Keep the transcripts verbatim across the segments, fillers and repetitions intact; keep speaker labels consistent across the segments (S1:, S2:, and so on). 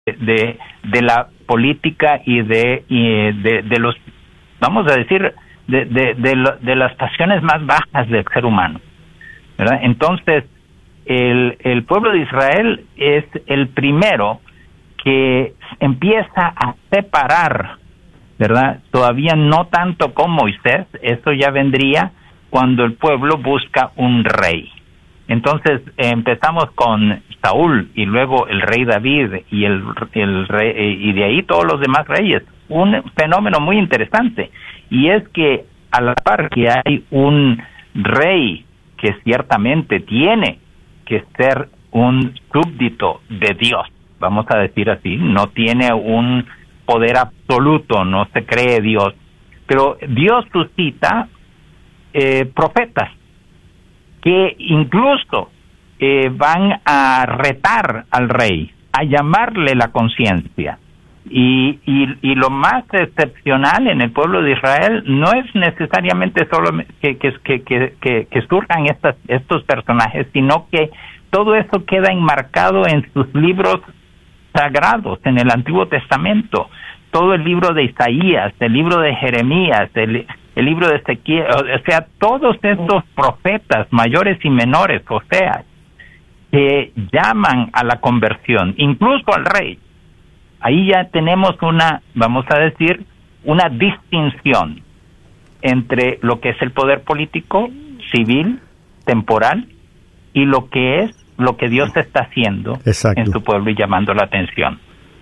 S1: de, de la política y de, y de, de los, vamos a decir, de, de, de, lo, de las pasiones más bajas del ser humano, ¿verdad? Entonces, el, el pueblo de Israel es el primero que empieza a separar, ¿verdad? Todavía no tanto con Moisés, eso ya vendría cuando el pueblo busca un rey. Entonces eh, empezamos con Saúl y luego el rey David y el, el rey, eh, y de ahí todos los demás reyes. Un fenómeno muy interesante, y es que a la par que hay un rey que ciertamente tiene que ser un súbdito de Dios, vamos a decir así, no tiene un poder absoluto, no se cree Dios, pero Dios suscita eh, profetas que incluso eh, van a retar al rey, a llamarle la conciencia. Y, y, y lo más excepcional en el pueblo de Israel no es necesariamente solo que, que, que, que, que surjan estas, estos personajes, sino que todo eso queda enmarcado en sus libros sagrados, en el Antiguo Testamento. Todo el libro de Isaías, el libro de Jeremías, el, el libro de Ezequiel, o sea, todos estos profetas mayores y menores, o sea, que llaman a la conversión, incluso al rey. Ahí ya tenemos una, vamos a decir, una distinción entre lo que es el poder político, civil, temporal, y lo que es lo que Dios está haciendo Exacto. en su pueblo y llamando la atención.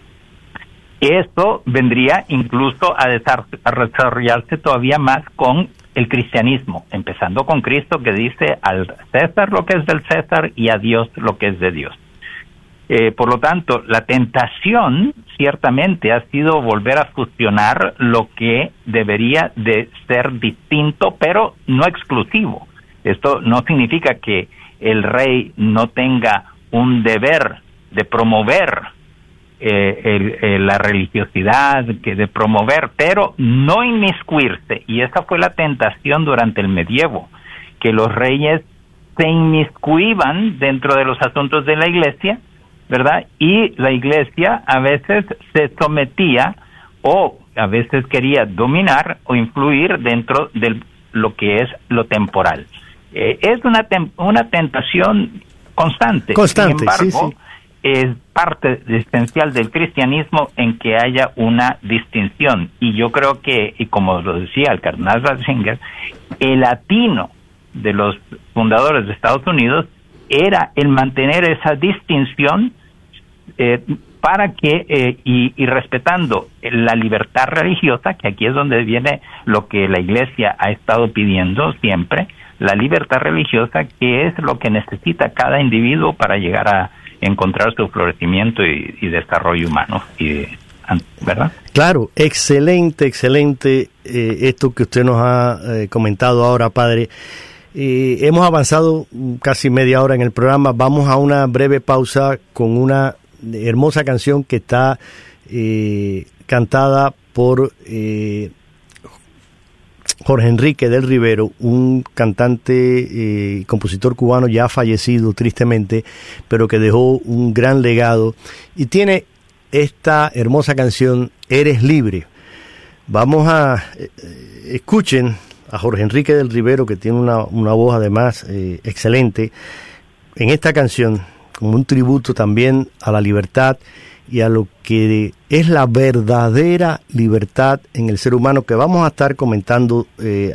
S1: Esto vendría incluso a, a desarrollarse todavía más con el cristianismo, empezando con Cristo, que dice al César lo que es del César y a Dios lo que es de Dios. Eh, por lo tanto, la tentación ciertamente ha sido volver a fusionar lo que debería de ser distinto, pero no exclusivo. Esto no significa que el rey no tenga un deber de promover eh, el, el, la religiosidad, que de promover, pero no inmiscuirse. Y esa fue la tentación durante el medievo, que los reyes se inmiscuían dentro de los asuntos de la iglesia, ¿verdad? Y la iglesia a veces se sometía o a veces quería dominar o influir dentro de lo que es lo temporal. Eh, es una tem- una tentación constante.
S2: Constante,
S1: Sin embargo,
S2: sí, sí.
S1: es parte esencial del cristianismo en que haya una distinción. Y yo creo que, y como lo decía el cardenal Ratzinger, el atino de los fundadores de Estados Unidos era el mantener esa distinción eh, para que, eh, y, y respetando la libertad religiosa, que aquí es donde viene lo que la Iglesia ha estado pidiendo siempre, la libertad religiosa, que es lo que necesita cada individuo para llegar a encontrar su florecimiento y, y desarrollo humano, y, ¿verdad?
S2: Claro, excelente, excelente eh, esto que usted nos ha eh, comentado ahora, padre. Eh, hemos avanzado casi media hora en el programa. Vamos a una breve pausa con una hermosa canción que está eh, cantada por eh, Jorge Enrique del Rivero, un cantante y eh, compositor cubano ya fallecido tristemente, pero que dejó un gran legado, y tiene esta hermosa canción, Eres Libre. Vamos a eh, escuchen a Jorge Enrique del Rivero, que tiene una, una voz además eh, excelente, en esta canción, como un tributo también a la libertad y a lo que es la verdadera libertad en el ser humano, que vamos a estar comentando eh,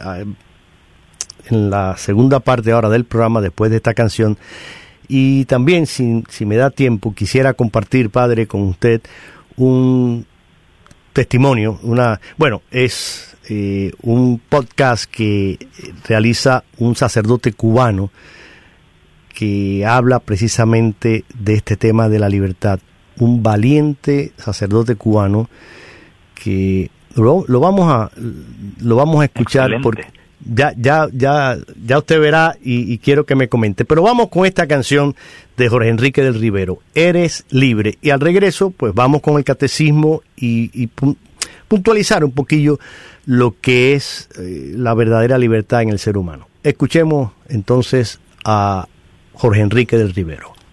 S2: en la segunda parte ahora del programa, después de esta canción. Y también, si, si me da tiempo, quisiera compartir, padre, con usted un testimonio, una bueno, es eh, un podcast que realiza un sacerdote cubano que habla precisamente de este tema de la libertad. Un valiente sacerdote cubano que lo, lo vamos a lo vamos a escuchar. Excelente. Porque ya ya ya ya usted verá y, y quiero que me comente. Pero vamos con esta canción de Jorge Enrique del Rivero, Eres Libre, y al regreso pues vamos con el catecismo y, y puntualizar un poquillo lo que es eh, la verdadera libertad en el ser humano. Escuchemos entonces a Jorge Enrique del Rivero.